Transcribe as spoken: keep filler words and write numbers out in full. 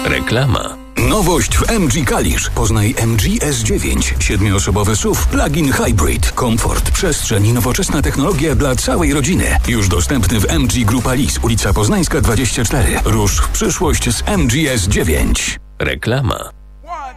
Reklama. Nowość w M G Kalisz. Poznaj M G S dziewięć. Siedmioosobowy S U V plug-in hybrid. Komfort, przestrzeń i nowoczesna technologia dla całej rodziny. Już dostępny w M G Grupa Lease, ulica Poznańska dwadzieścia cztery. Rusz w przyszłość z M G S dziewięć. Reklama.